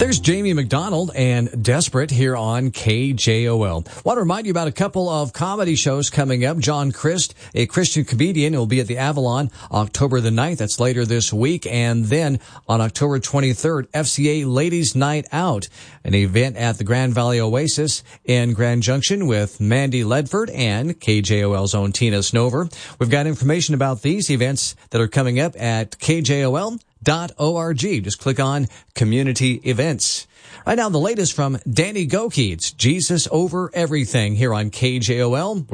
There's Jamie McDonald and Desperate here on KJOL. Want to remind you about a couple of comedy shows coming up. John Christ, a Christian comedian, will be at the Avalon October the 9th. That's later this week. And then on October 23rd, FCA Ladies Night Out, an event at the Grand Valley Oasis in Grand Junction with Mandy Ledford and KJOL's own Tina Snover. We've got information about these events that are coming up at KJOL.org. Just click on Community Events. Right now, the latest from Danny Gokey. It's Jesus Over Everything here on KJOL.